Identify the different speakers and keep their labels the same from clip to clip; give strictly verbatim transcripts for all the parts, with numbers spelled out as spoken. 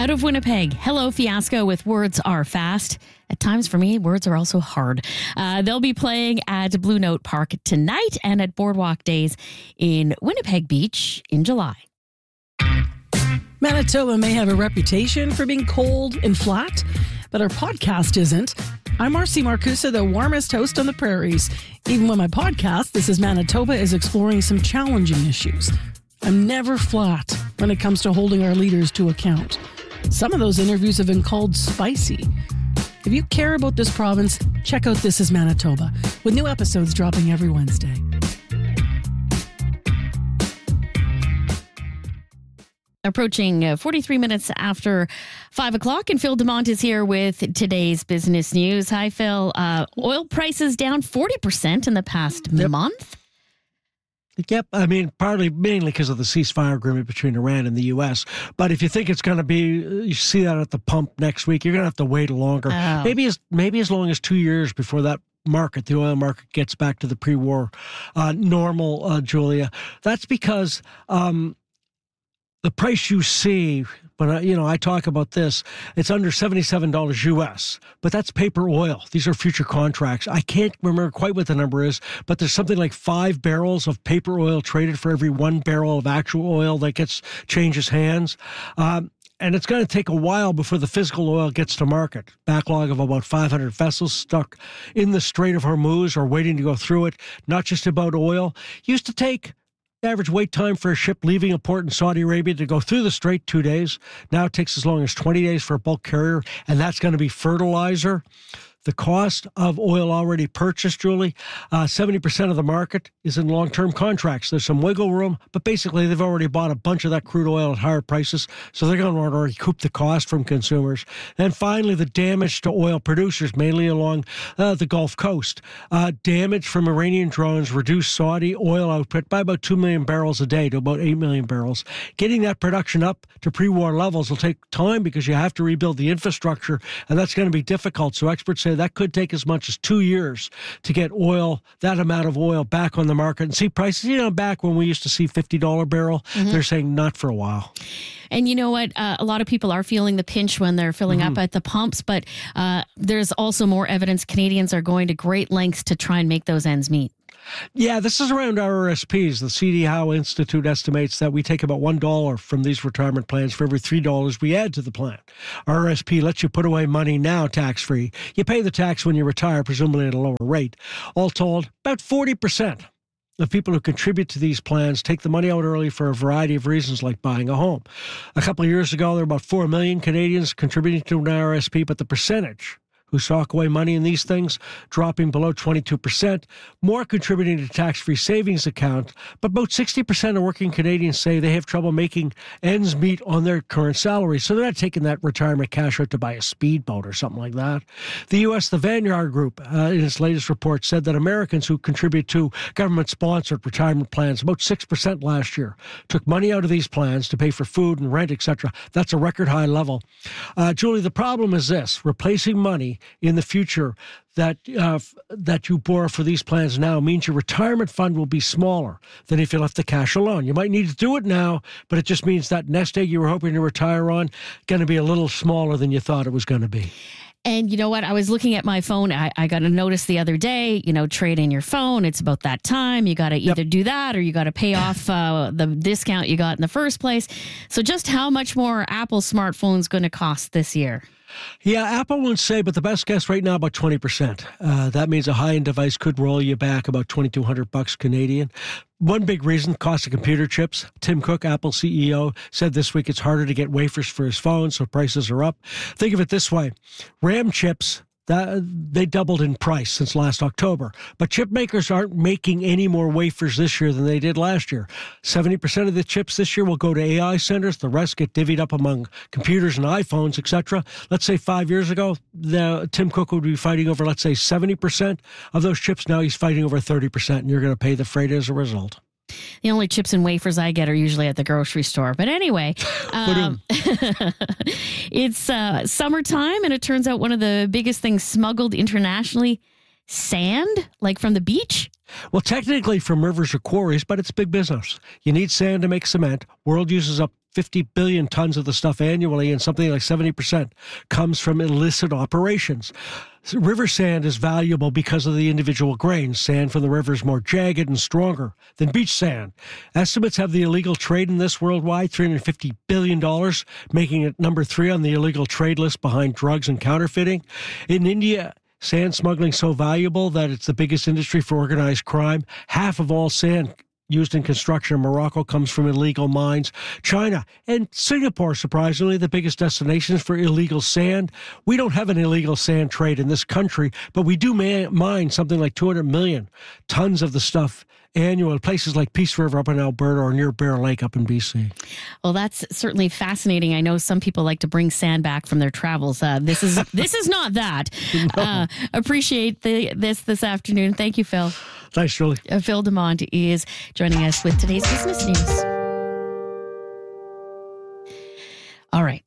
Speaker 1: Out of Winnipeg, Hello Fiasco with Words Are Fast. At times for me, words are also hard. Uh, they'll be playing at Blue Note Park tonight and at Boardwalk Days in Winnipeg Beach in July.
Speaker 2: Manitoba may have a reputation for being cold and flat, but our podcast isn't. I'm Marcy Marcusa, the warmest host on the prairies. Even when my podcast, This is Manitoba, is exploring some challenging issues. I'm never flat when it comes to holding our leaders to account. Some of those interviews have been called spicy. If you care about this province, check out This is Manitoba, with new episodes dropping every Wednesday.
Speaker 1: Approaching uh, forty-three minutes after five o'clock, and Phil Demont is here with today's business news. Hi, Phil. Uh, oil prices down forty percent in the past
Speaker 3: yep.
Speaker 1: month.
Speaker 3: Yep. I mean, partly, mainly because of the ceasefire agreement between Iran and the U S. But if you think it's going to be, you see that at the pump next week, you're going to have to wait longer.
Speaker 1: Oh.
Speaker 3: Maybe as maybe as long as two years before that market, the oil market, gets back to the pre-war uh, normal, uh, Julia. That's because um, the price you see, but uh, you know, I talk about this, it's under seventy-seven dollars U S, but that's paper oil. These are future contracts. I can't remember quite what the number is, but there's something like five barrels of paper oil traded for every one barrel of actual oil that gets changes hands. Um, And it's going to take a while before the physical oil gets to market. Backlog of about five hundred vessels stuck in the Strait of Hormuz or waiting to go through it. Not just about oil. Used to take average wait time for a ship leaving a port in Saudi Arabia to go through the Strait, two days. Now it takes as long as twenty days for a bulk carrier, and that's going to be fertilizer. The cost of oil already purchased, Julie, uh, seventy percent of the market is in long-term contracts. There's some wiggle room, but basically they've already bought a bunch of that crude oil at higher prices, so they're going to want to recoup the cost from consumers. And finally, the damage to oil producers, mainly along uh, the Gulf Coast. Uh, damage from Iranian drones reduced Saudi oil output by about two million barrels a day to about eight million barrels. Getting that production up to pre-war levels will take time because you have to rebuild the infrastructure, and that's going to be difficult. So experts say that could take as much as two years to get oil, that amount of oil back on the market. And see prices, you know, back when we used to see fifty dollars a barrel, mm-hmm. they're saying not for a while.
Speaker 1: And you know what? Uh, a lot of people are feeling the pinch when they're filling mm-hmm. up at the pumps, but uh, there's also more evidence Canadians are going to great lengths to try and make those ends meet.
Speaker 3: Yeah, this is around our R R S Ps. The C D Howe Institute estimates that we take about one dollar from these retirement plans for every three dollars we add to the plan. R R S P lets you put away money now tax-free. You pay the tax when you retire, presumably at a lower rate. All told, about forty percent of people who contribute to these plans take the money out early for a variety of reasons, like buying a home. A couple of years ago, there were about four million Canadians contributing to an R R S P, but the percentage who sock away money in these things, dropping below twenty-two percent, more contributing to tax-free savings account, but about sixty percent of working Canadians say they have trouble making ends meet on their current salary, so they're not taking that retirement cash out to buy a speedboat or something like that. The U S, the Vanguard Group, uh, in its latest report, said that Americans who contribute to government-sponsored retirement plans, about six percent last year, took money out of these plans to pay for food and rent, et cetera. That's a record high level. Uh, Julie, the problem is this: replacing money in the future that uh, that you borrow for these plans now means your retirement fund will be smaller than if you left the cash alone. You might need to do it now, but it just means that nest egg you were hoping to retire on going to be a little smaller than you thought it was going to be.
Speaker 1: And you know what? I was looking at my phone. I, I got a notice the other day, you know, trade in your phone. It's about that time. You got to either yep. do that or you got to pay off uh, the discount you got in the first place. So just how much more Apple smartphones going to cost this year?
Speaker 3: Yeah, Apple won't say, but the best guess right now about twenty percent. Uh, that means a high-end device could roll you back about twenty-two hundred bucks Canadian. One big reason, cost of computer chips. Tim Cook, Apple C E O, said this week it's harder to get wafers for his phone, so prices are up. Think of it this way. RAM chips, that, they doubled in price since last October. But chip makers aren't making any more wafers this year than they did last year. seventy percent of the chips this year will go to A I centers. The rest get divvied up among computers and iPhones, et cetera. Let's say five years ago, the, Tim Cook would be fighting over, let's say, seventy percent of those chips. Now he's fighting over thirty percent, and you're going to pay the freight as a result.
Speaker 1: The only chips and wafers I get are usually at the grocery store. But anyway, um, it's uh, summertime, and it turns out one of the biggest things smuggled internationally, sand, like from the beach.
Speaker 3: Well, technically from rivers or quarries, but it's big business. You need sand to make cement. World uses up fifty billion tons of the stuff annually, and something like seventy percent comes from illicit operations. River sand is valuable because of the individual grains. Sand from the river is more jagged and stronger than beach sand. Estimates have the illegal trade in this worldwide, three hundred fifty billion dollars, making it number three on the illegal trade list behind drugs and counterfeiting. In India, sand smuggling is so valuable that it's the biggest industry for organized crime. Half of all sand used in construction in Morocco comes from illegal mines. China and Singapore, surprisingly, the biggest destinations for illegal sand. We don't have an illegal sand trade in this country, but we do mine something like two hundred million tons of the stuff annual places like Peace River up in Alberta or near Bear Lake up in B C.
Speaker 1: Well, that's certainly fascinating. I know some people like to bring sand back from their travels. Uh, this is this is not that. No. Uh, appreciate the, this this afternoon. Thank you, Phil.
Speaker 3: Thanks, Julie.
Speaker 1: Uh, Phil Demont is joining us with today's business news. All right.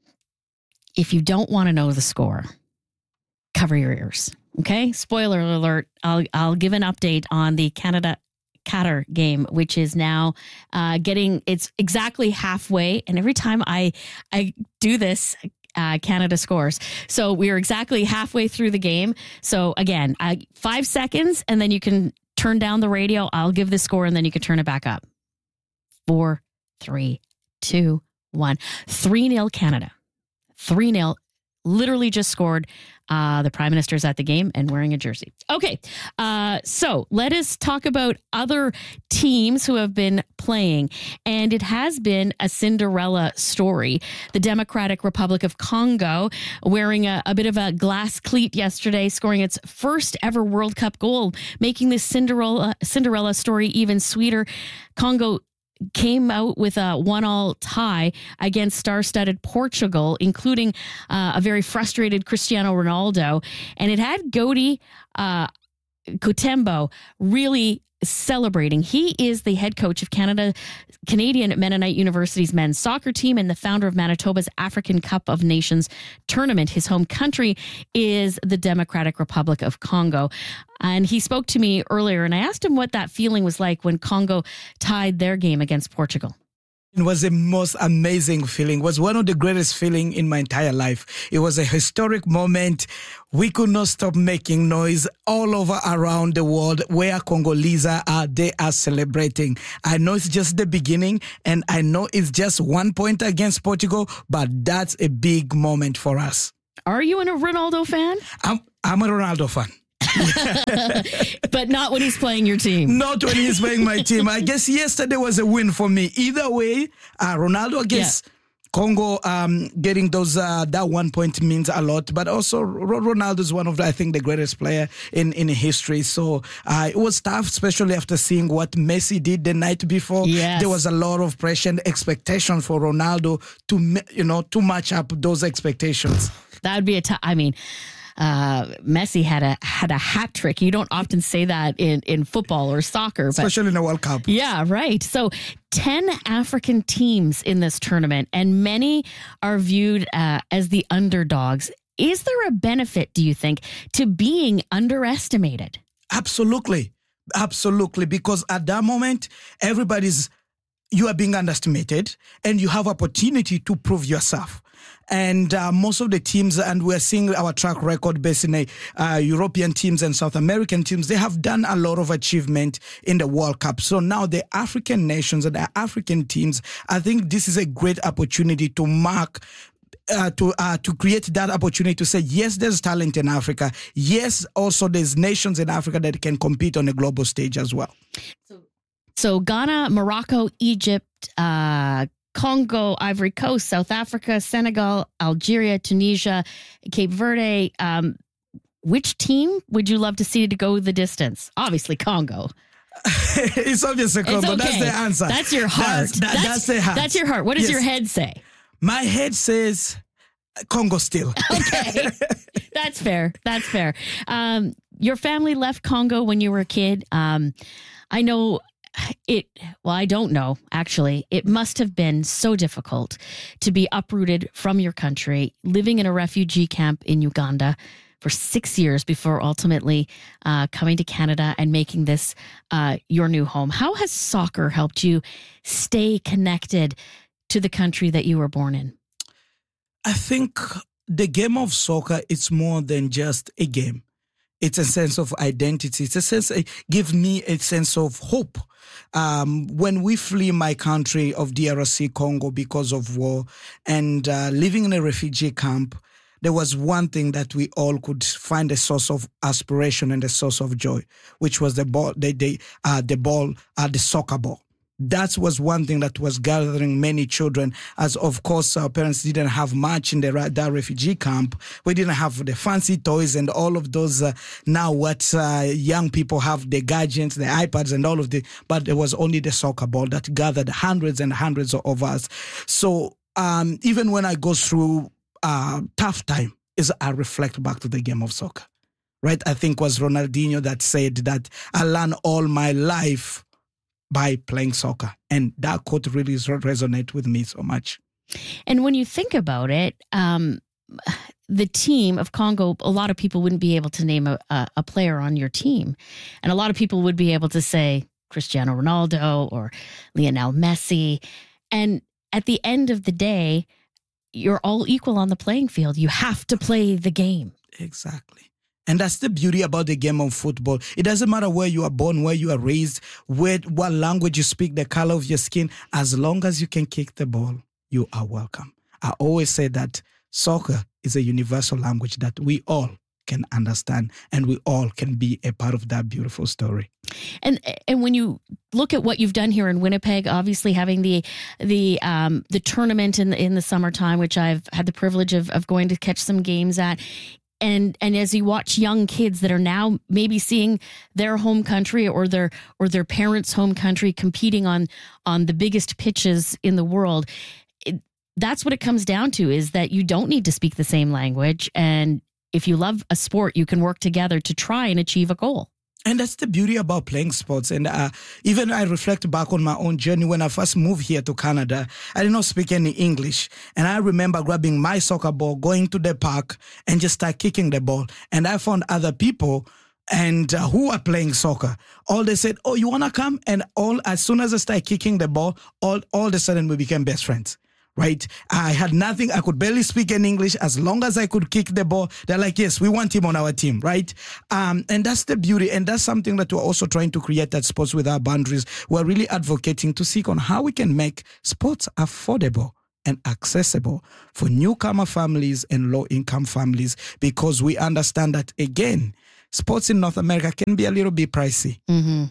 Speaker 1: If you don't want to know the score, cover your ears. Okay. Spoiler alert. I'll I'll give an update on the Canada Qatar game, which is now uh, getting, it's exactly halfway. And every time I I do this, uh, Canada scores. So we are exactly halfway through the game. So again, I, five seconds, and then you can turn down the radio. I'll give the score, and then you can turn it back up. Four, three, two, one. three nil Canada. three nil. Literally just scored. Uh, the Prime Minister's at the game and wearing a jersey. Okay, uh, so let us talk about other teams who have been playing. And it has been a Cinderella story. The Democratic Republic of Congo wearing a, a bit of a glass cleat yesterday, scoring its first ever World Cup goal, making this Cinderella, Cinderella story even sweeter. Congo came out with a one-all tie against star-studded Portugal, including uh, a very frustrated Cristiano Ronaldo. And it had Godi uh, Kutembo really celebrating. He is the head coach of Canada, Canadian Mennonite University's men's soccer team and the founder of Manitoba's African Cup of Nations tournament. His home country is the Democratic Republic of Congo. And he spoke to me earlier, and I asked him what that feeling was like when Congo tied their game against Portugal.
Speaker 4: It was the most amazing feeling. It was one of the greatest feelings in my entire life. It was a historic moment. We could not stop making noise all over around the world where Congolese are. They are celebrating. I know it's just the beginning, and I know it's just one point against Portugal, but that's a big moment for us.
Speaker 1: Are you a Ronaldo fan?
Speaker 4: I'm, I'm a Ronaldo fan.
Speaker 1: But not when he's playing your team.
Speaker 4: Not when he's playing my team. I guess yesterday was a win for me. Either way, uh, Ronaldo, I guess yeah. Congo um, getting those uh, that one point means a lot. But also, Ronaldo is one of, the, I think, the greatest player in, in history. So uh, it was tough, especially after seeing what Messi did the night before.
Speaker 1: Yes.
Speaker 4: There was a lot of pressure and expectation for Ronaldo to, you know, to match up those expectations.
Speaker 1: That would be a tough, I mean... Uh, Messi had a had a hat trick. You don't often say that in, in football or soccer. But,
Speaker 4: especially in the World Cup.
Speaker 1: Yeah, right. So ten African teams in this tournament, and many are viewed uh, as the underdogs. Is there a benefit, do you think, to being underestimated?
Speaker 4: Absolutely. Absolutely. Because at that moment, everybody's, you are being underestimated, and you have opportunity to prove yourself. And uh, most of the teams, and we're seeing our track record based in uh, European teams and South American teams, they have done a lot of achievement in the World Cup. So now the African nations and the African teams, I think this is a great opportunity to mark Uh, to uh, to create that opportunity to say, yes, there's talent in Africa. Yes, also there's nations in Africa that can compete on a global stage as well.
Speaker 1: So, so Ghana, Morocco, Egypt, uh, Congo, Ivory Coast, South Africa, Senegal, Algeria, Tunisia, Cape Verde. Um, which team would you love to see to go the distance? Obviously, Congo.
Speaker 4: It's obviously Congo.
Speaker 1: It's okay.
Speaker 4: That's the answer.
Speaker 1: That's your heart.
Speaker 4: That's, that,
Speaker 1: that's,
Speaker 4: that's the heart.
Speaker 1: That's your heart. What does
Speaker 4: yes.
Speaker 1: your head say?
Speaker 4: My head says Congo still.
Speaker 1: Okay. That's fair. That's fair. Um, your family left Congo when you were a kid. Um, I know it, well, I don't know, actually. It must have been so difficult to be uprooted from your country, living in a refugee camp in Uganda for six years before ultimately uh, coming to Canada and making this uh, your new home. How has soccer helped you stay connected to the country that you were born in?
Speaker 4: I think the game of soccer is more than just a game. It's a sense of identity. It's a sense, it gives me a sense of hope. Um, when we flee my country of D R C Congo because of war and uh, living in a refugee camp, there was one thing that we all could find a source of aspiration and a source of joy, which was the ball, the the, uh, the ball, uh, the soccer ball. That was one thing that was gathering many children, as of course our parents didn't have much in the that refugee camp. We didn't have the fancy toys and all of those. Uh, now what uh, young people have, the gadgets, the iPads and all of the, but it was only the soccer ball that gathered hundreds and hundreds of us. So um, even when I go through uh, tough time, is I reflect back to the game of soccer, right? I think it was Ronaldinho that said that I learned all my life by playing soccer. And that quote really resonates with me so much.
Speaker 1: And when you think about it, um, the team of Congo, a lot of people wouldn't be able to name a, a, a player on your team. And a lot of people would be able to say Cristiano Ronaldo or Lionel Messi. And at the end of the day, you're all equal on the playing field. You have to play the game.
Speaker 4: Exactly. And that's the beauty about the game of football. It doesn't matter where you are born, where you are raised, where, what language you speak, the color of your skin. As long as you can kick the ball, you are welcome. I always say that soccer is a universal language that we all can understand, and we all can be a part of that beautiful story.
Speaker 1: And and when you look at what you've done here in Winnipeg, obviously having the the um, the tournament in the, in the summertime, which I've had the privilege of of going to catch some games at. And and as you watch young kids that are now maybe seeing their home country or their or their parents' home country competing on on the biggest pitches in the world, it, that's what it comes down to, is that you don't need to speak the same language. And if you love a sport, you can work together to try and achieve a goal.
Speaker 4: And that's the beauty about playing sports. And uh, even I reflect back on my own journey when I first moved here to Canada. I did not speak any English. And I remember grabbing my soccer ball, going to the park, and just start kicking the ball. And I found other people and uh, who are playing soccer. All they said, oh, you want to come? And all as soon as I started kicking the ball, all, all of a sudden we became best friends. Right? I had nothing. I could barely speak in English. As long as I could kick the ball, they're like, yes, we want him on our team. Right? Um, and that's the beauty. And that's something that we're also trying to create at Sports Without Boundaries. We're really advocating to seek on how we can make sports affordable and accessible for newcomer families and low-income families, because we understand that, again, sports in North America can be a little bit pricey.
Speaker 1: Mm-hmm.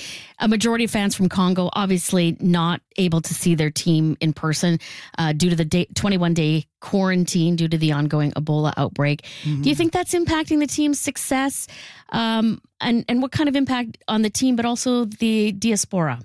Speaker 1: A majority of fans from Congo obviously not able to see their team in person uh, due to the day, twenty-one day quarantine due to the ongoing Ebola outbreak. Mm-hmm. Do you think that's impacting the team's success? Um, and, and what kind of impact on the team, but also the diaspora?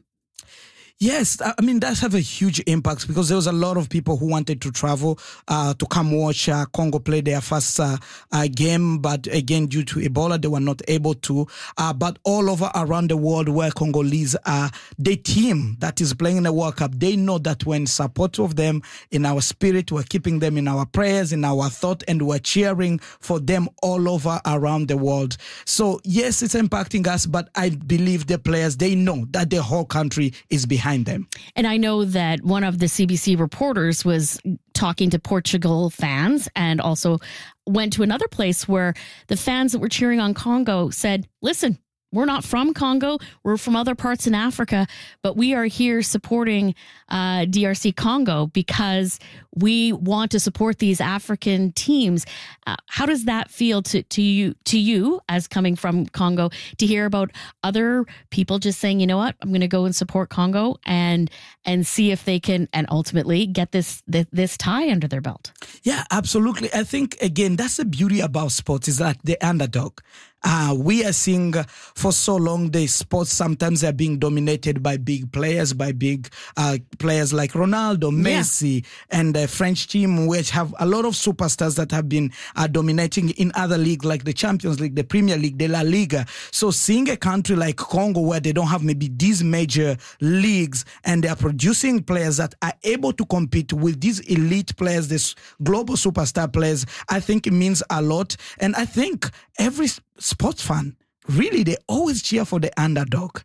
Speaker 4: Yes, I mean, that's have a huge impact, because there was a lot of people who wanted to travel uh, to come watch uh, Congo play their first uh, uh, game. But again, due to Ebola, they were not able to. Uh, but all over around the world where Congolese are, the team that is playing in the World Cup, they know that when support of them in our spirit, we're keeping them in our prayers, in our thought, and we're cheering for them all over around the world. So yes, it's impacting us, but I believe the players, they know that the whole country is behind them.
Speaker 1: And I know that one of the C B C reporters was talking to Portugal fans and also went to another place where the fans that were cheering on Congo said, listen, we're not from Congo. We're from other parts in Africa, but we are here supporting uh, D R C Congo because we want to support these African teams. Uh, how does that feel to, to you, to you as coming from Congo, to hear about other people just saying, you know what, I'm going to go and support Congo and and see if they can, and ultimately get this this, this tie under their belt?
Speaker 4: Yeah, absolutely. I think, again, that's the beauty about sports, is that the underdog. Uh, we are seeing uh, for so long the sports sometimes are being dominated by big players, by big uh, players like Ronaldo, Messi, yeah. and the French team, which have a lot of superstars that have been uh, dominating in other leagues like the Champions League, the Premier League, the La Liga. So seeing a country like Congo where they don't have maybe these major leagues and they are producing players that are able to compete with these elite players, these global superstar players, I think it means a lot. And I think every sports fan, really, they always cheer for the underdog.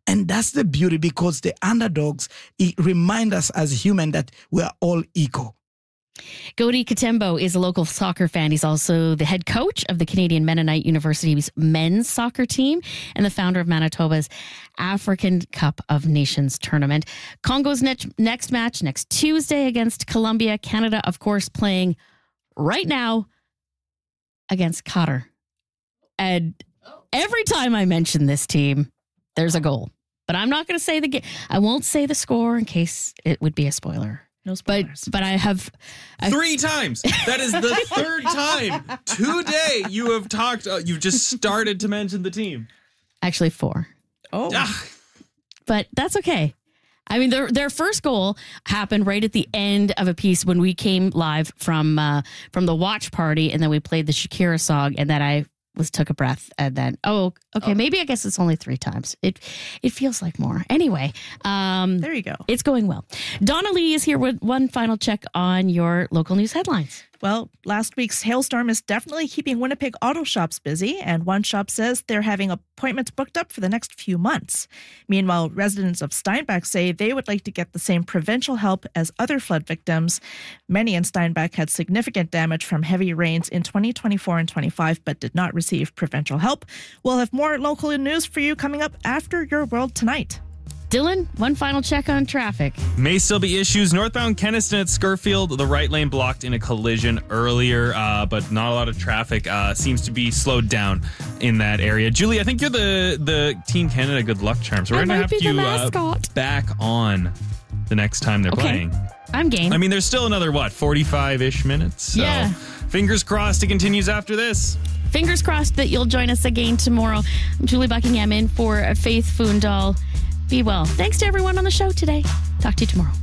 Speaker 4: And that's the beauty, because the underdogs it remind us as human that we're all equal.
Speaker 1: Gody Katembo is a local soccer fan. He's also the head coach of the Canadian Mennonite University's men's soccer team and the founder of Manitoba's African Cup of Nations tournament. Congo's next, next match next Tuesday against Colombia. Canada, of course, playing right now against Qatar. And every time I mention this team, there's a goal. But I'm not going to say the game. I won't say the score in case it would be a spoiler.
Speaker 5: No spoilers.
Speaker 1: But but I have I,
Speaker 6: three times. That is the third time today you have talked. Uh, you've just started to mention the team.
Speaker 1: Actually, four.
Speaker 5: Oh,
Speaker 6: Ah.
Speaker 1: But that's okay. I mean, their their first goal happened right at the end of a piece when we came live from uh, from the watch party, and then we played the Shakira song, and then I was took a breath, and then oh, okay, oh. maybe I guess it's only three times. It it feels like more. Anyway, um,
Speaker 5: there you go.
Speaker 1: It's going well. Donna Lee is here with one final check on your local news headlines.
Speaker 5: Well, last week's hailstorm is definitely keeping Winnipeg auto shops busy, and one shop says they're having appointments booked up for the next few months. Meanwhile, residents of Steinbach say they would like to get the same provincial help as other flood victims. Many in Steinbach had significant damage from heavy rains in twenty twenty-four and twenty-five, but did not receive provincial help. We'll have more local news for you coming up after Your World Tonight.
Speaker 1: Dylan, one final check on traffic.
Speaker 6: May still be issues. Northbound Kenniston at Scurfield, the right lane blocked in a collision earlier, uh, but not a lot of traffic. Uh, seems to be slowed down in that area. Julie, I think you're the, the Team Canada good luck charm. So we're going to have you uh, back on the next time they're
Speaker 1: okay.
Speaker 6: playing.
Speaker 1: I'm game.
Speaker 6: I mean, there's still another, what, forty-five-ish minutes? So
Speaker 1: yeah.
Speaker 6: Fingers crossed it continues after this.
Speaker 1: Fingers crossed that you'll join us again tomorrow. I'm Julie Buckingham in for Faith Fundal. Be well. Thanks to everyone on the show today. Talk to you tomorrow.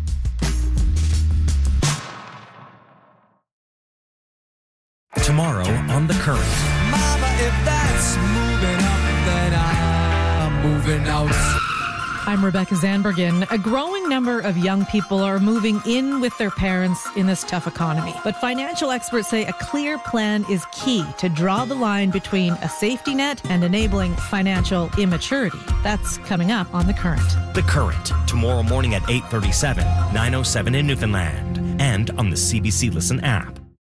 Speaker 7: Tomorrow on The Current.
Speaker 8: Mama, if that's moving up, then I'm moving out.
Speaker 9: I'm Rebecca Zanbergen. A growing number of young people are moving in with their parents in this tough economy. But financial experts say a clear plan is key to draw the line between a safety net and enabling financial immaturity. That's coming up on The Current.
Speaker 7: The Current, tomorrow morning at eight thirty-seven, nine oh seven in Newfoundland, and on the C B C Listen app.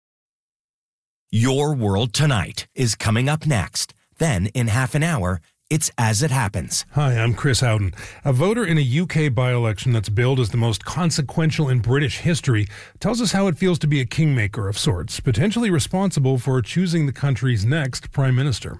Speaker 7: Your World Tonight is coming up next. Then, in half an hour, it's As It Happens.
Speaker 10: Hi, I'm Chris Howden. A voter in a U K by-election that's billed as the most consequential in British history tells us how it feels to be a kingmaker of sorts, potentially responsible for choosing the country's next prime minister.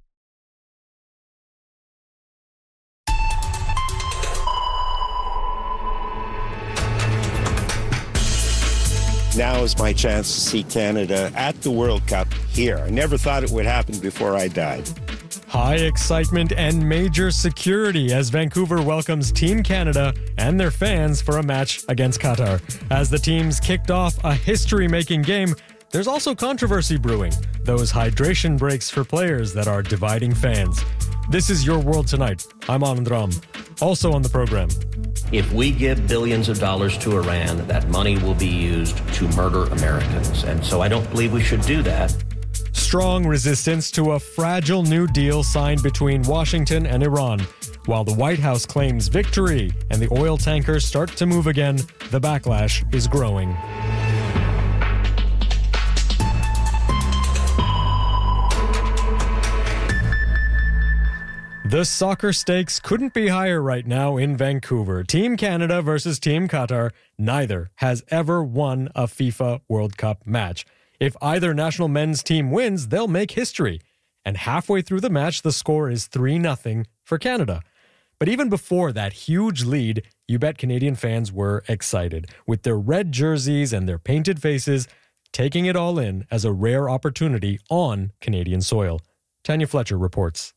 Speaker 11: Now is my chance to see Canada at the World Cup here. I never thought it would happen before I died.
Speaker 12: High excitement and major security as Vancouver welcomes Team Canada and their fans for a match against Qatar. As the teams kicked off a history-making game, there's also controversy brewing. Those hydration breaks for players that are dividing fans. This is Your World Tonight. I'm Anand Ram. Also on the program.
Speaker 13: If we give billions of dollars to Iran, that money will be used to murder Americans. And so I don't believe we should do that.
Speaker 12: Strong resistance to a fragile new deal signed between Washington and Iran. While the White House claims victory and the oil tankers start to move again, the backlash is growing. The soccer stakes couldn't be higher right now in Vancouver. Team Canada versus Team Qatar. Neither has ever won a FIFA World Cup match. If either national men's team wins, they'll make history. And halfway through the match, the score is three nothing for Canada. But even before that huge lead, you bet Canadian fans were excited, with their red jerseys and their painted faces, taking it all in as a rare opportunity on Canadian soil. Tanya Fletcher reports.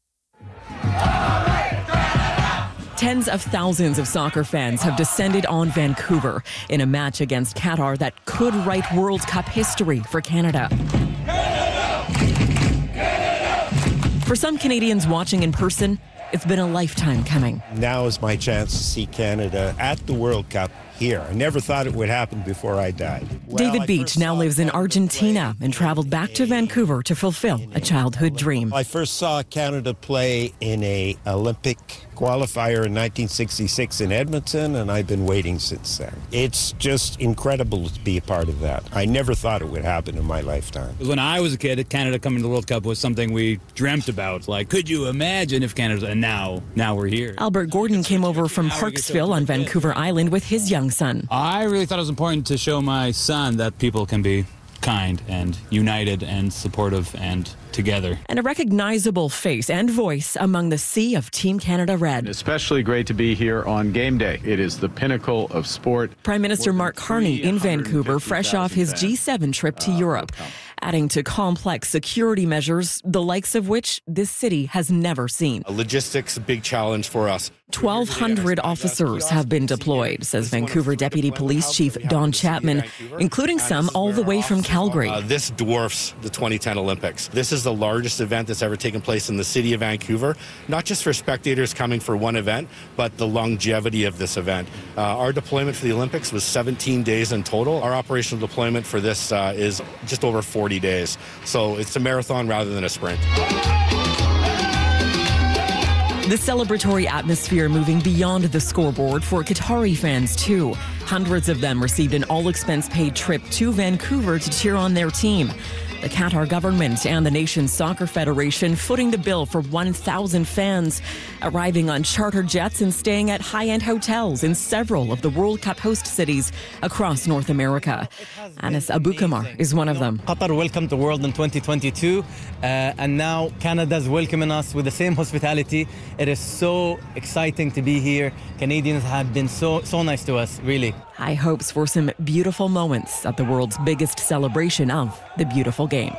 Speaker 14: Tens of thousands of soccer fans have descended on Vancouver in a match against Qatar that could write World Cup history for Canada. Canada! Canada! For some Canadians watching in person, it's been a lifetime coming.
Speaker 11: Now is my chance to see Canada at the World Cup here. I never thought it would happen before I died. Well,
Speaker 14: David
Speaker 11: I
Speaker 14: Beach now lives in Argentina and traveled back to Vancouver to fulfill a childhood dream.
Speaker 11: I first saw Canada play in a Olympic qualifier in nineteen sixty-six in Edmonton, and I've been waiting since then. It's just incredible to be a part of that. I never thought it would happen in my lifetime.
Speaker 15: When I was a kid, Canada coming to the World Cup was something we dreamt about. Like, could you imagine if Canada, and now, now we're here.
Speaker 14: Albert Gordon came over from Parksville on Vancouver Island with his young son.
Speaker 15: I really thought it was important to show my son that people can be kind and united and supportive and together.
Speaker 14: And a recognizable face and voice among the sea of Team Canada Red.
Speaker 16: Especially great to be here on game day. It is the pinnacle of sport.
Speaker 14: Prime Minister Mark Carney in Vancouver, fresh off his G seven trip to Europe, adding to complex security measures, the likes of which this city has never seen.
Speaker 17: Logistics, a big challenge for us.
Speaker 14: twelve hundred officers have been deployed, says Vancouver Deputy Police Chief Don Chapman, including some all the way from Calgary.
Speaker 17: Uh, this dwarfs the twenty ten Olympics. This is the largest event that's ever taken place in the city of Vancouver, not just for spectators coming for one event, but the longevity of this event. Uh, our deployment for the Olympics was seventeen days in total. Our operational deployment for this uh, is just over forty days. So it's a marathon rather than a sprint.
Speaker 14: The celebratory atmosphere moving beyond the scoreboard for Qatari fans, too. Hundreds of them received an all-expense-paid trip to Vancouver to cheer on their team. The Qatar government and the nation's soccer federation footing the bill for one thousand fans, arriving on charter jets and staying at high-end hotels in several of the World Cup host cities across North America. Anas Aboukamar is one of them.
Speaker 18: Qatar welcomed the world in twenty twenty-two, uh, and now Canada's welcoming us with the same hospitality. It is so exciting to be here. Canadians have been so, so nice to us, really.
Speaker 14: High hopes for some beautiful moments at the world's biggest celebration of the beautiful game.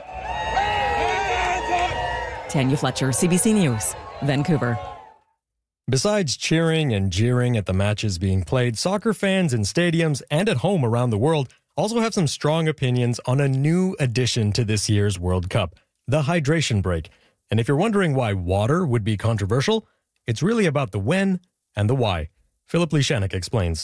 Speaker 14: Tanya Fletcher, C B C News, Vancouver.
Speaker 12: Besides cheering and jeering at the matches being played, soccer fans in stadiums and at home around the world also have some strong opinions on a new addition to this year's World Cup, the hydration break. And if you're wondering why water would be controversial, it's really about the when and the why. Philip Lishanek explains.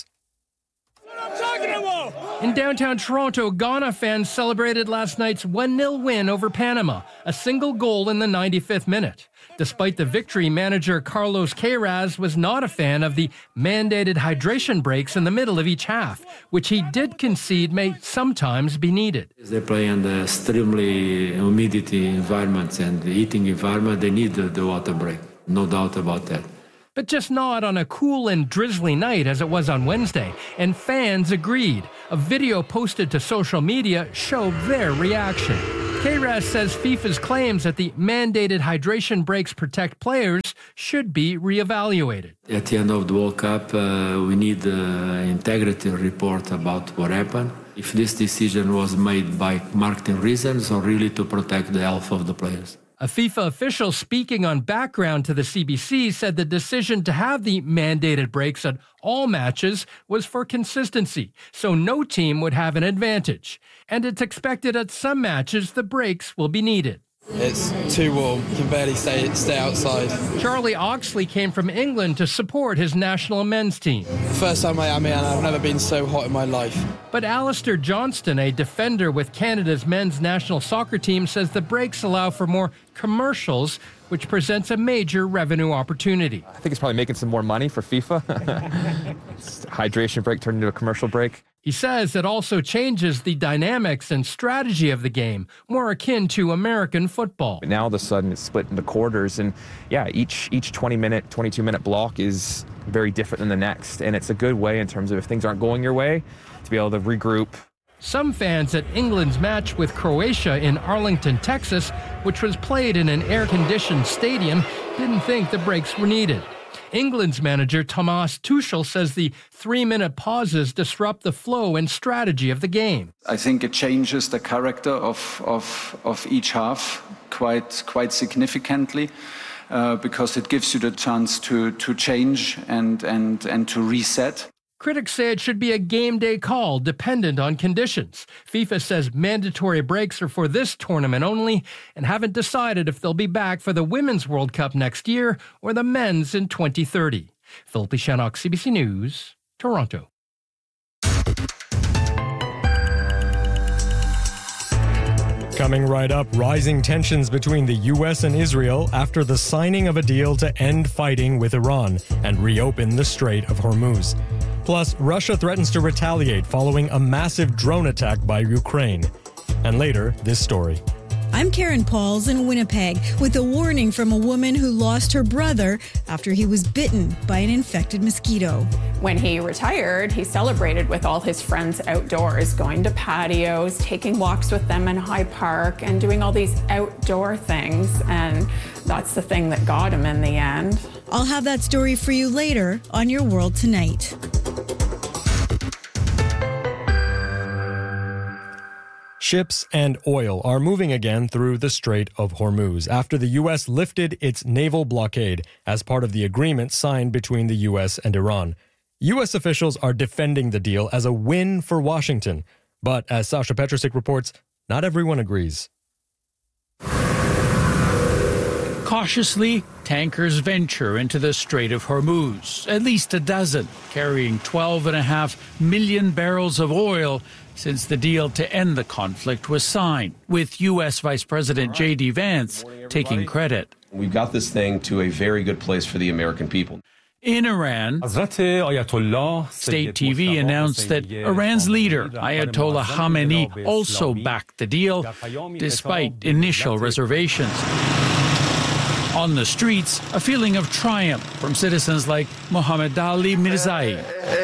Speaker 19: In downtown Toronto, Ghana fans celebrated last night's one nil win over Panama, a single goal in the ninety-fifth minute. Despite the victory, manager Carlos Queiroz was not a fan of the mandated hydration breaks in the middle of each half, which he did concede may sometimes be needed.
Speaker 20: They play in the extremely humidity environments and the heating environment. They need the, the water break, no doubt about that.
Speaker 19: But just not on a cool and drizzly night as it was on Wednesday, and fans agreed. A video posted to social media showed their reaction. Queiroz says FIFA's claims that the mandated hydration breaks protect players should be reevaluated.
Speaker 20: At the end of the World Cup, uh, we need an integrity report about what happened. If this decision was made by marketing reasons or really to protect the health of the players.
Speaker 19: A FIFA official speaking on background to the C B C said the decision to have the mandated breaks at all matches was for consistency, so no team would have an advantage. And it's expected at some matches the breaks will be needed.
Speaker 21: It's too warm. You can barely stay, stay outside.
Speaker 19: Charlie Oxley came from England to support his national men's team.
Speaker 21: First time I am here, and I've never been so hot in my life.
Speaker 19: But Alistair Johnston, a defender with Canada's men's national soccer team, says the breaks allow for more commercials, which presents a major revenue opportunity.
Speaker 22: I think it's probably making some more money for FIFA. Hydration break turned into a commercial break.
Speaker 19: He says it also changes the dynamics and strategy of the game, more akin to American football.
Speaker 22: Now all of a sudden it's split into quarters, and yeah, each each twenty minute, twenty-two minute block is very different than the next, and it's a good way in terms of if things aren't going your way, to be able to regroup.
Speaker 19: Some fans at England's match with Croatia in Arlington, Texas, which was played in an air-conditioned stadium, didn't think the breaks were needed. England's manager Thomas Tuchel says the three-minute pauses disrupt the flow and strategy of the game.
Speaker 23: I think it changes the character of of, of each half quite quite significantly uh, because it gives you the chance to to change and and and to reset.
Speaker 19: Critics say it should be a game day call dependent on conditions. FIFA says mandatory breaks are for this tournament only and haven't decided if they'll be back for the Women's World Cup next year or the men's in twenty thirty. Philip Lishanek, C B C News, Toronto.
Speaker 12: Coming right up, rising tensions between the U S and Israel after the signing of a deal to end fighting with Iran and reopen the Strait of Hormuz. Plus, Russia threatens to retaliate following a massive drone attack by Ukraine. And later, this story.
Speaker 2: I'm Karen Pauls in Winnipeg with a warning from a woman who lost her brother after he was bitten by an infected mosquito.
Speaker 3: When he retired, he celebrated with all his friends outdoors, going to patios, taking walks with them in Hyde Park, and doing all these outdoor things. And that's the thing that got him in the end.
Speaker 2: I'll have that story for you later on Your World Tonight.
Speaker 12: Ships and oil are moving again through the Strait of Hormuz after the U S lifted its naval blockade as part of the agreement signed between the U S and Iran. U S officials are defending the deal as a win for Washington. But as Sasha Petrusik reports, not everyone agrees.
Speaker 4: Cautiously, tankers venture into the Strait of Hormuz, at least a dozen, carrying twelve and a half million barrels of oil since the deal to end the conflict was signed, with U S Vice President J D Vance taking credit.
Speaker 24: We've got this thing to a very good place for the American people.
Speaker 4: In Iran, state T V announced that Iran's leader, Ayatollah Khamenei, also backed the deal, despite initial reservations. On the streets, a feeling of triumph from citizens like Mohammad Ali Mirzai.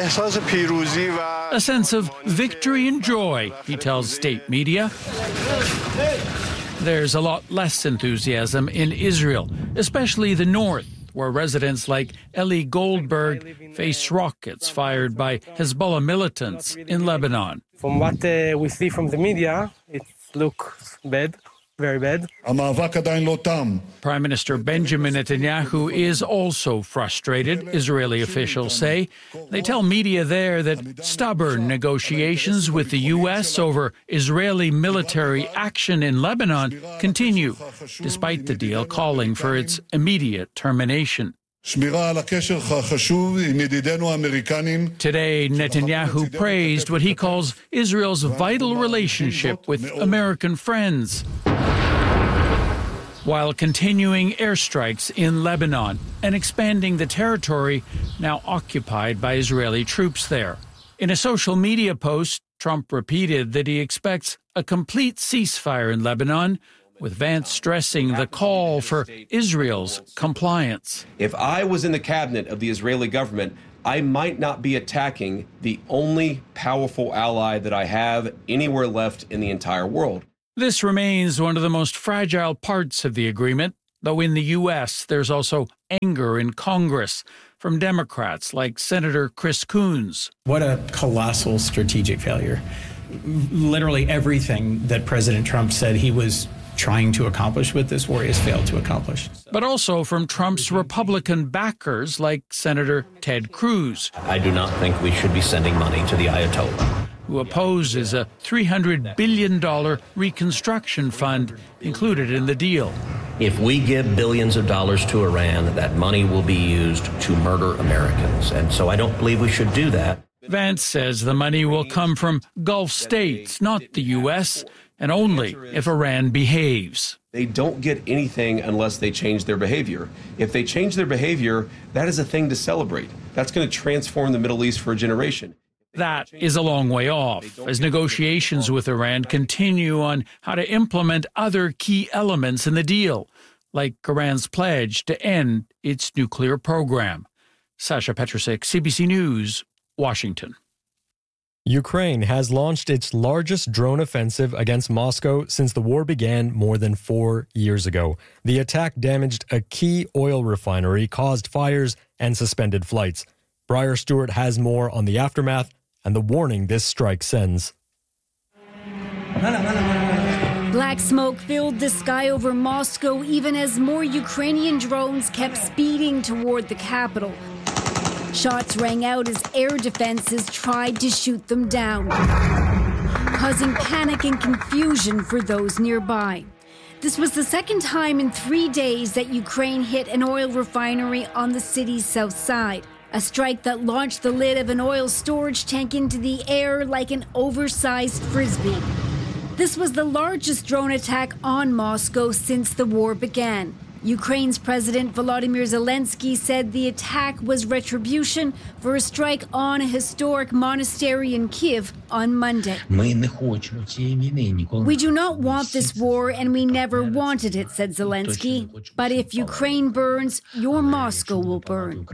Speaker 4: A sense of victory and joy, he tells state media. There's a lot less enthusiasm in Israel, especially the north, where residents like Eli Goldberg face rockets fired by Hezbollah militants in Lebanon.
Speaker 25: From what uh, we see from the media, it looks bad. Very bad.
Speaker 4: Prime Minister Benjamin Netanyahu is also frustrated, Israeli officials say. They tell media there that stubborn negotiations with the U S over Israeli military action in Lebanon continue, despite the deal calling for its immediate termination. Today, Netanyahu praised what he calls Israel's vital relationship with American friends, while continuing airstrikes in Lebanon and expanding the territory now occupied by Israeli troops there. In a social media post, Trump repeated that he expects a complete ceasefire in Lebanon, with Vance stressing the call for Israel's compliance.
Speaker 24: If I was in the cabinet of the Israeli government, I might not be attacking the only powerful ally that I have anywhere left in the entire world.
Speaker 4: This remains one of the most fragile parts of the agreement, though in the U S there's also anger in Congress from Democrats like Senator Chris Coons.
Speaker 26: What a colossal strategic failure. Literally everything that President Trump said he was trying to accomplish with this war has failed to accomplish.
Speaker 4: But also from Trump's Republican backers like Senator Ted Cruz.
Speaker 13: I do not think we should be sending money to the Ayatollah,
Speaker 4: who opposes a three hundred billion dollars reconstruction fund included in the deal.
Speaker 13: If we give billions of dollars to Iran, that money will be used to murder Americans. And so I don't believe we should do that.
Speaker 4: Vance says the money will come from Gulf states, not the U S, and only if Iran behaves.
Speaker 24: They don't get anything unless they change their behavior. If they change their behavior, that is a thing to celebrate. That's going to transform the Middle East for a generation.
Speaker 4: That is a long way off, as negotiations with Iran continue on how to implement other key elements in the deal, like Iran's pledge to end its nuclear program. Sasha Petrusik, C B C News, Washington.
Speaker 12: Ukraine has launched its largest drone offensive against Moscow since the war began more than four years ago. The attack damaged a key oil refinery, caused fires, and suspended flights. Briar Stewart has more on the aftermath and the warning this strike sends.
Speaker 27: Black smoke filled the sky over Moscow even as more Ukrainian drones kept speeding toward the capital. Shots rang out as air defenses tried to shoot them down, causing panic and confusion for those nearby. This was the second time in three days that Ukraine hit an oil refinery on the city's south side, a strike that launched the lid of an oil storage tank into the air like an oversized frisbee. This was the largest drone attack on Moscow since the war began. Ukraine's President Volodymyr Zelensky said the attack was retribution for a strike on a historic monastery in Kyiv on Monday. We do not want this war, and we never wanted it, said Zelensky. But if Ukraine burns, your Moscow will burn.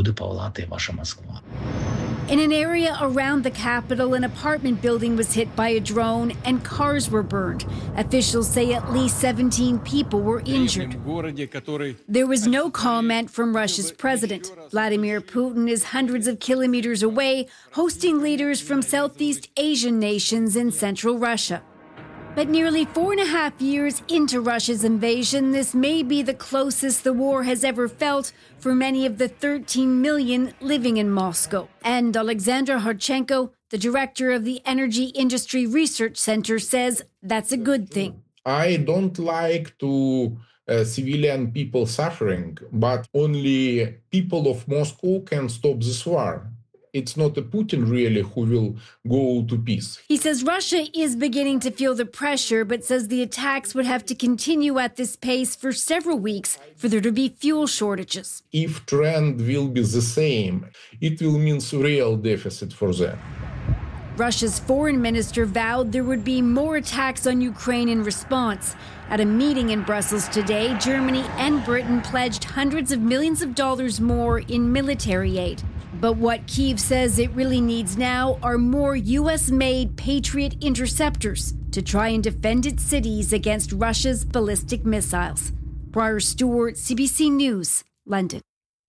Speaker 27: In an area around the capital, an apartment building was hit by a drone and cars were burned. Officials say at least seventeen people were injured. There was no comment from Russia's president. Vladimir Putin is hundreds of kilometers away, hosting leaders from Southeast Asian nations in central Russia. But nearly four and a half years into Russia's invasion, this may be the closest the war has ever felt for many of the thirteen million living in Moscow. And Alexandra Harchenko, the director of the Energy Industry Research Center, says that's a good thing.
Speaker 1: I don't like to uh, civilian people suffering, but only people of Moscow can stop this war. It's not a Putin really who will go to peace.
Speaker 27: He says Russia is beginning to feel the pressure, but says the attacks would have to continue at this pace for several weeks for there to be fuel shortages.
Speaker 1: If trend will be the same, it will mean real deficit for them.
Speaker 27: Russia's foreign minister vowed there would be more attacks on Ukraine in response. At a meeting in Brussels today, Germany and Britain pledged hundreds of millions of dollars more in military aid. But what Kyiv says it really needs now are more U S-made Patriot interceptors to try and defend its cities against Russia's ballistic missiles. Briar Stewart, C B C News, London.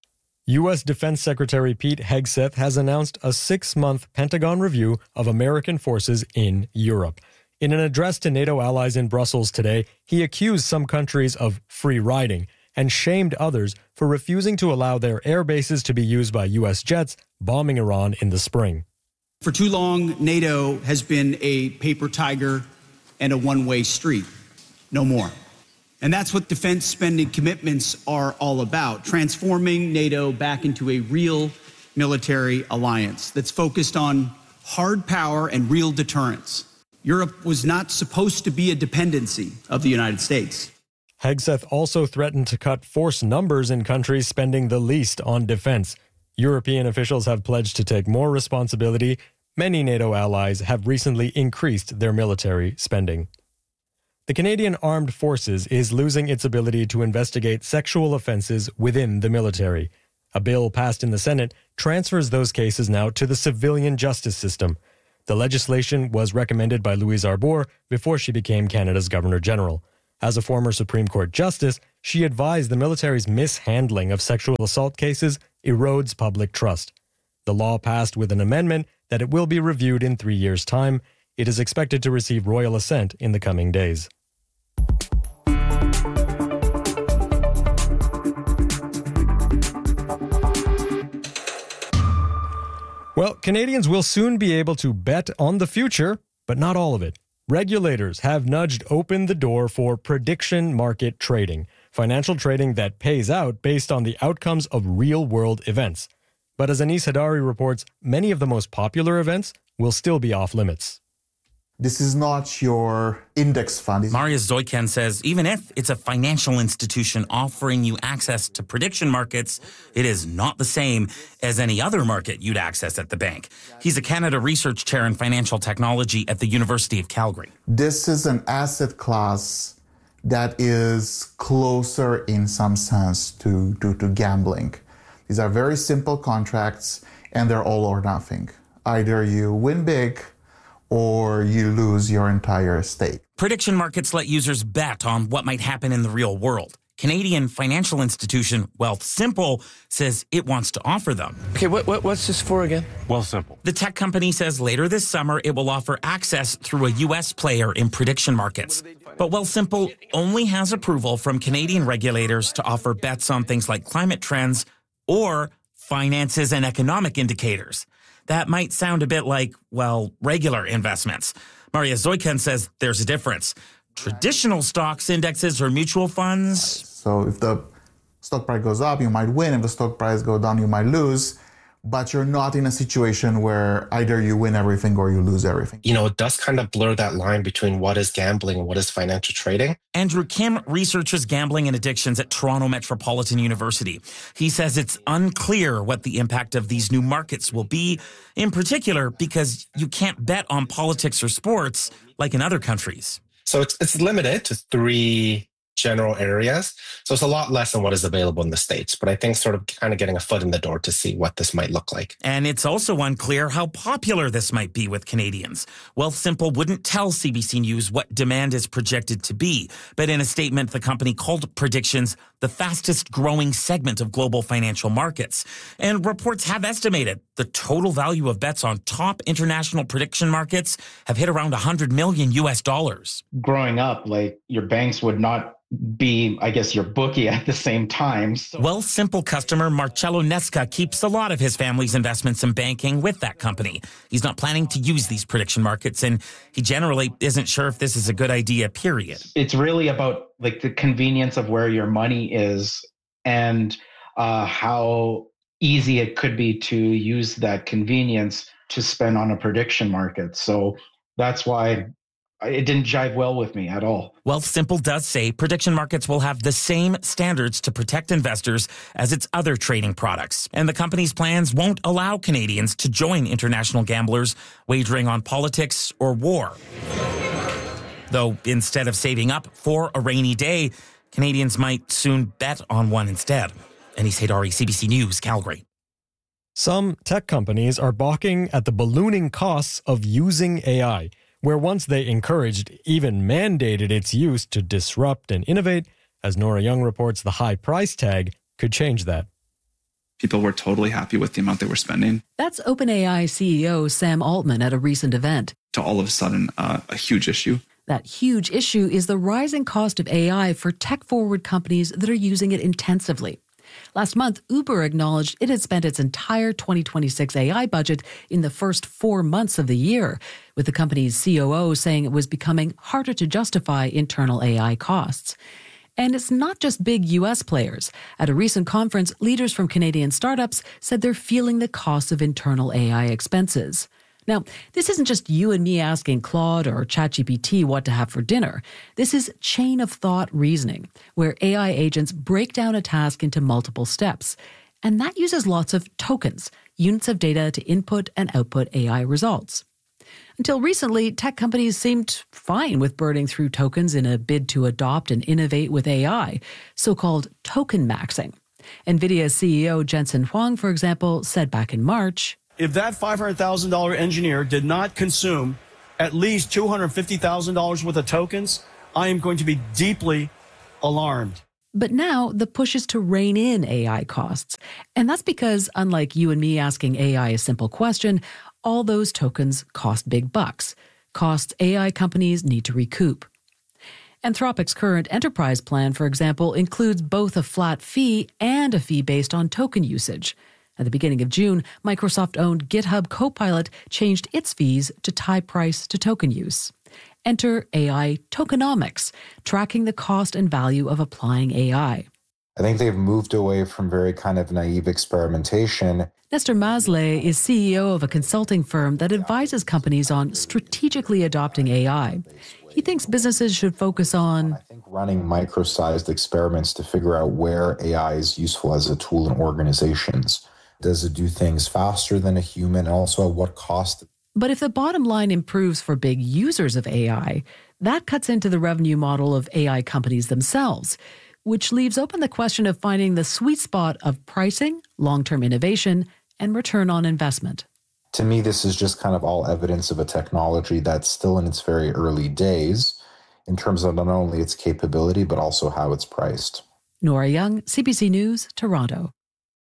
Speaker 12: U S. Defense Secretary Pete Hegseth has announced a six-month Pentagon review of American forces in Europe. In an address to NATO allies in Brussels today, he accused some countries of free riding and shamed others for refusing to allow their air bases to be used by U S jets bombing Iran in the spring.
Speaker 5: For too long, NATO has been a paper tiger and a one-way street. No more. And that's what defense spending commitments are all about, transforming NATO back into a real military alliance that's focused on hard power and real deterrence. Europe was not supposed to be a dependency of the United States.
Speaker 12: Hegseth also threatened to cut force numbers in countries spending the least on defense. European officials have pledged to take more responsibility. Many NATO allies have recently increased their military spending. The Canadian Armed Forces is losing its ability to investigate sexual offenses within the military. A bill passed in the Senate transfers those cases now to the civilian justice system. The legislation was recommended by Louise Arbour before she became Canada's Governor General. As a former Supreme Court justice, she advised the military's mishandling of sexual assault cases erodes public trust. The law passed with an amendment that it will be reviewed in three years' time. It is expected to receive royal assent in the coming days. Well, Canadians will soon be able to bet on the future, but not all of it. Regulators have nudged open the door for prediction market trading, financial trading that pays out based on the outcomes of real-world events. But as Anis Hadari reports, many of the most popular events will still be off limits.
Speaker 6: This is not your index fund.
Speaker 7: Marius Zoikan says even if it's a financial institution offering you access to prediction markets, it is not the same as any other market you'd access at the bank. He's a Canada Research Chair in Financial Technology at the University of Calgary.
Speaker 6: This is an asset class that is closer in some sense to, to, to gambling. These are very simple contracts and they're all or nothing. Either you win big or you lose your entire estate.
Speaker 7: Prediction markets let users bet on what might happen in the real world. Canadian financial institution Wealthsimple says it wants to offer them.
Speaker 8: Okay, what, what what's this for again?
Speaker 7: Wealthsimple. The tech company says later this summer it will offer access through a U S player in prediction markets. But Wealthsimple only has approval from Canadian regulators to offer bets on things like climate trends or finances and economic indicators. That might sound a bit like, well, regular investments. Maria Zoikan says there's a difference. Traditional stocks, indexes, or mutual funds.
Speaker 6: So if the stock price goes up, you might win. If the stock price goes down, you might lose. but you're not in a situation where either you win everything or you lose everything.
Speaker 9: You know, it does kind of blur that line between what is gambling and what is financial trading.
Speaker 7: Andrew Kim researches gambling and addictions at Toronto Metropolitan University. He says it's unclear what the impact of these new markets will be, in particular because you can't bet on politics or sports like in other countries.
Speaker 9: So it's it's limited to three general areas. So it's a lot less than what is available in the States. But I think sort of kind of getting a foot in the door to see what this might look like.
Speaker 7: And it's also unclear how popular this might be with Canadians. Wealthsimple wouldn't tell C B C News what demand is projected to be. But in a statement, the company called predictions the fastest growing segment of global financial markets. And reports have estimated the total value of bets on top international prediction markets have hit around one hundred million U S dollars.
Speaker 10: Growing up, like your banks would not be, I guess, your bookie at the same time. So.
Speaker 7: Wealthsimple customer Marcello Nesca keeps a lot of his family's investments in banking with that company. He's not planning to use these prediction markets, and he generally isn't sure if this is a good idea, period.
Speaker 10: It's really about like the convenience of where your money is and uh, how easy it could be to use that convenience to spend on a prediction market. So that's why it didn't jive well with me at all.
Speaker 7: Wealthsimple does say prediction markets will have the same standards to protect investors as its other trading products. And the company's plans won't allow Canadians to join international gamblers wagering on politics or war. Though instead of saving up for a rainy day, Canadians might soon bet on one instead. Anis Haydari, C B C News, Calgary.
Speaker 12: Some tech companies are balking at the ballooning costs of using A I. Where once they encouraged, even mandated its use to disrupt and innovate, as Nora Young reports, the high price tag could change that.
Speaker 11: People were totally happy with the amount they were spending.
Speaker 15: That's OpenAI C E O Sam Altman at a recent event.
Speaker 11: To all of a sudden, uh, a huge issue.
Speaker 15: That huge issue is the rising cost of A I for tech-forward companies that are using it intensively. Last month, Uber acknowledged it had spent its entire twenty twenty-six A I budget in the first four months of the year, with the company's C O O saying it was becoming harder to justify internal A I costs. And it's not just big U S players. At a recent conference, leaders from Canadian startups said they're feeling the cost of internal A I expenses. Now, this isn't just you and me asking Claude or ChatGPT what to have for dinner. This is chain of thought reasoning, where A I agents break down a task into multiple steps. And that uses lots of tokens, units of data to input and output A I results. Until recently, tech companies seemed fine with burning through tokens in a bid to adopt and innovate with A I, so-called token maxing. NVIDIA C E O Jensen Huang, for example, said back in March,
Speaker 16: if that five hundred thousand dollars engineer did not consume at least two hundred fifty thousand dollars worth of tokens, I am going to be deeply alarmed.
Speaker 15: But now the push is to rein in A I costs. And that's because, unlike you and me asking A I a simple question, all those tokens cost big bucks, costs A I companies need to recoup. Anthropic's current enterprise plan, for example, includes both a flat fee and a fee based on token usage. At the beginning of June, Microsoft-owned GitHub Copilot changed its fees to tie price to token use. Enter A I tokenomics, tracking the cost and value of applying A I.
Speaker 17: I think they've moved away from very kind of naive experimentation.
Speaker 15: Nestor Maslay is C E O of a consulting firm that advises companies on strategically adopting A I. He thinks businesses should focus on
Speaker 17: I think running micro-sized experiments to figure out where A I is useful as a tool in organizations. Does it do things faster than a human? And also at what cost?
Speaker 15: But if the bottom line improves for big users of A I, that cuts into the revenue model of A I companies themselves, which leaves open the question of finding the sweet spot of pricing, long-term innovation, and return on investment.
Speaker 17: To me, this is just kind of all evidence of a technology that's still in its very early days in terms of not only its capability, but also how it's priced.
Speaker 15: Nora Young, C B C News, Toronto.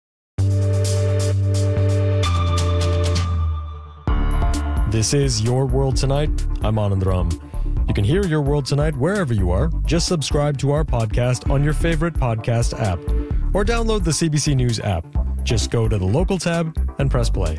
Speaker 12: This is Your World Tonight. I'm Anand Ram. You can hear Your World Tonight wherever you are. Just subscribe to our podcast on your favorite podcast app or download the C B C News app. Just go to the local tab and press play.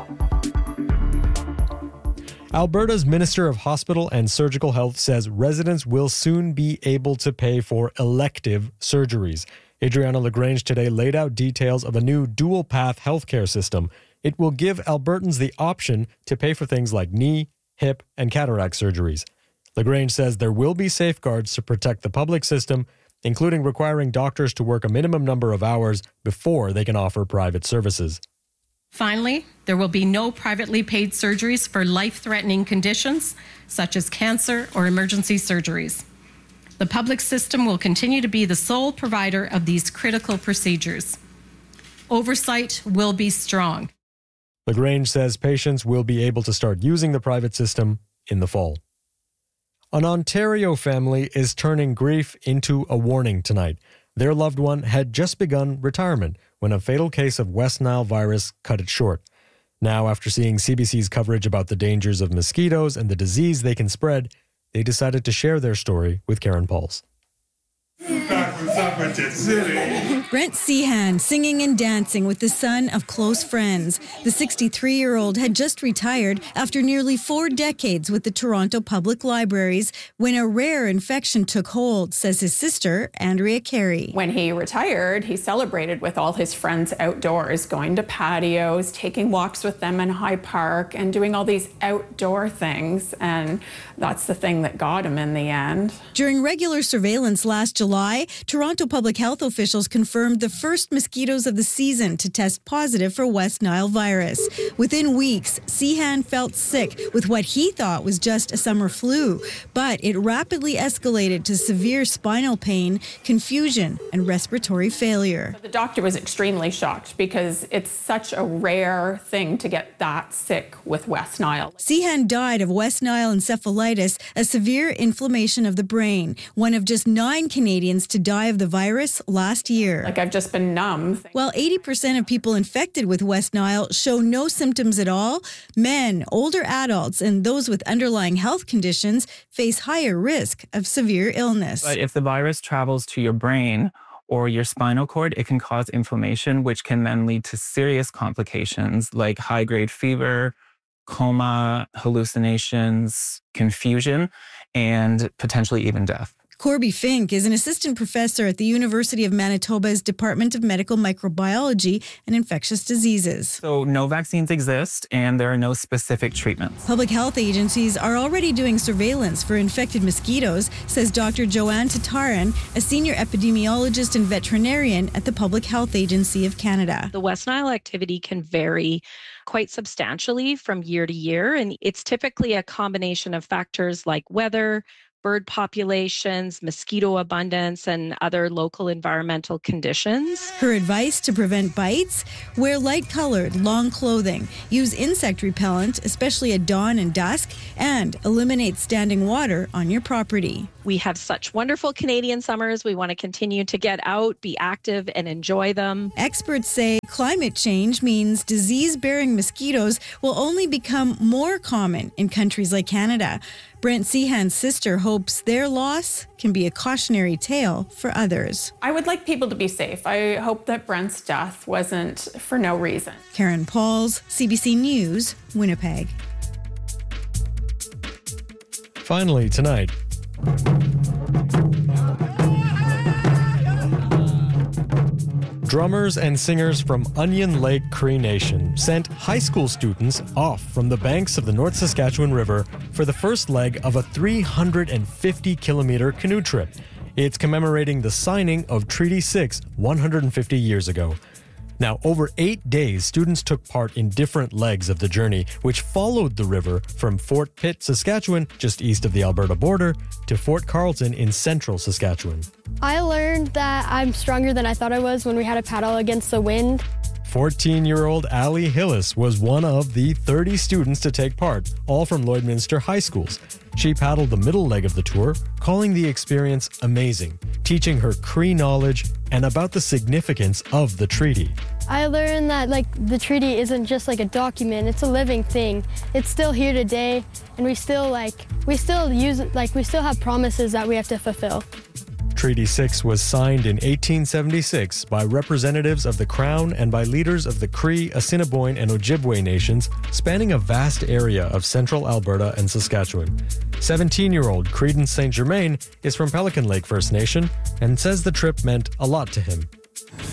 Speaker 12: Alberta's Minister of Hospital and Surgical Health says residents will soon be able to pay for elective surgeries. Adriana Lagrange today laid out details of a new dual-path healthcare system. it will give Albertans the option to pay for things like knee, hip, and cataract surgeries. LaGrange says there will be safeguards to protect the public system, including requiring doctors to work a minimum number of hours before they can offer private services.
Speaker 14: Finally, there will be no privately paid surgeries for life-threatening conditions, such as cancer or emergency surgeries. The public system will continue to be the sole provider of these critical procedures. Oversight will be strong.
Speaker 12: LaGrange says patients will be able to start using the private system in the fall. An Ontario family is turning grief into a warning tonight. Their loved one had just begun retirement when a fatal case of West Nile virus cut it short. Now, after seeing C B C's coverage about the dangers of mosquitoes and the disease they can spread, they decided to share their story with Karen Pauls.
Speaker 2: Brent Sehan singing and dancing with the son of close friends. The sixty-three-year-old had just retired after nearly four decades with the Toronto Public Libraries when a rare infection took hold, says his sister, Andrea Carey.
Speaker 3: When he retired, he celebrated with all his friends outdoors, going to patios, taking walks with them in High Park, and doing all these outdoor things. And that's the thing that got him in the end.
Speaker 2: During regular surveillance last July, Toronto public health officials confirmed the first mosquitoes of the season to test positive for West Nile virus. Within weeks, Sehan felt sick with what he thought was just a summer flu, but it rapidly escalated to severe spinal pain, confusion, and respiratory failure.
Speaker 3: The doctor was extremely shocked because it's such a rare thing to get that sick with West Nile.
Speaker 2: Sehan died of West Nile encephalitis, a severe inflammation of the brain, one of just nine Canadians to die of the virus last year.
Speaker 3: Like, I've just been numb.
Speaker 2: While eighty percent of people infected with West Nile show no symptoms at all, men, older adults, and those with underlying health conditions face higher risk of severe illness.
Speaker 18: But if the virus travels to your brain or your spinal cord, it can cause inflammation, which can then lead to serious complications like high-grade fever, coma, hallucinations, confusion, and potentially even death.
Speaker 2: Corby Fink is an assistant professor at the University of Manitoba's Department of Medical Microbiology and Infectious Diseases.
Speaker 18: So no vaccines exist and there are no specific treatments.
Speaker 2: Public health agencies are already doing surveillance for infected mosquitoes, says Doctor Joanne Tataran, a senior epidemiologist and veterinarian at the Public Health Agency of Canada.
Speaker 19: The West Nile activity can vary quite substantially from year to year, and it's typically a combination of factors like weather, bird populations, mosquito abundance, and other local environmental conditions.
Speaker 2: Her advice to prevent bites? Wear light-colored, long clothing, use insect repellent, especially at dawn and dusk, and eliminate standing water on your property.
Speaker 19: We have such wonderful Canadian summers. We want to continue to get out, be active, and enjoy them.
Speaker 2: Experts say climate change means disease-bearing mosquitoes will only become more common in countries like Canada. Brent Sehan's sister hopes their loss can be a cautionary tale for others.
Speaker 3: I would like people to be safe. I hope that Brent's death wasn't for no reason.
Speaker 2: Karen Pauls, C B C News, Winnipeg.
Speaker 12: Finally, tonight. Drummers and singers from Onion Lake Cree Nation sent high school students off from the banks of the North Saskatchewan River for the first leg of a three hundred fifty kilometer canoe trip. It's commemorating the signing of Treaty six one hundred fifty years ago. Now, over eight days, students took part in different legs of the journey, which followed the river from Fort Pitt, Saskatchewan, just east of the Alberta border, to Fort Carlton in central Saskatchewan.
Speaker 20: I learned that I'm stronger than I thought I was when we had a paddle against the wind.
Speaker 12: fourteen-year-old Allie Hillis was one of the thirty students to take part, all from Lloydminster High Schools. She paddled the middle leg of the tour, calling the experience amazing, teaching her Cree knowledge and about the significance of the treaty.
Speaker 20: I learned that like the treaty isn't just like a document, it's a living thing. It's still here today, and we still like we still use it, like we still have promises that we have to fulfill.
Speaker 12: Treaty six was signed in eighteen seventy-six by representatives of the Crown and by leaders of the Cree, Assiniboine, and Ojibwe nations, spanning a vast area of central Alberta and Saskatchewan. seventeen-year-old Credence Saint Germain is from Pelican Lake First Nation and says the trip meant a lot to him.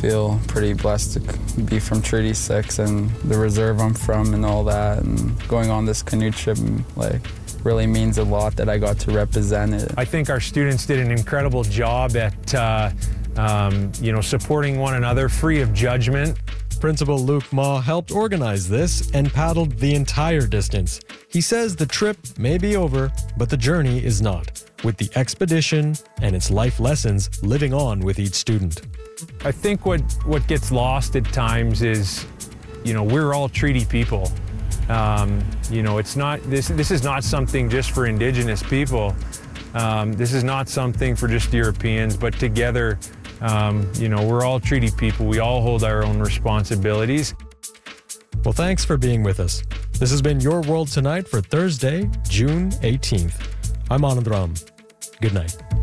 Speaker 13: feel pretty blessed to be from Treaty six and the reserve I'm from and all that. And going on this canoe trip, like, really means a lot that I got to represent it.
Speaker 21: I think our students did an incredible job at, uh, um, you know, supporting one another, free of judgment.
Speaker 12: Principal Luke Ma helped organize this and paddled the entire distance. He says the trip may be over, but the journey is not, with the expedition and its life lessons living on with each student.
Speaker 21: I think what, what gets lost at times is, you know, we're all treaty people. Um, you know, it's not, this, this is not something just for Indigenous people. Um, this is not something for just Europeans, but together, um, you know, we're all treaty people. We all hold our own responsibilities.
Speaker 12: Well, thanks for being with us. This has been Your World Tonight for Thursday, June eighteenth. I'm Anand Ram. Good night.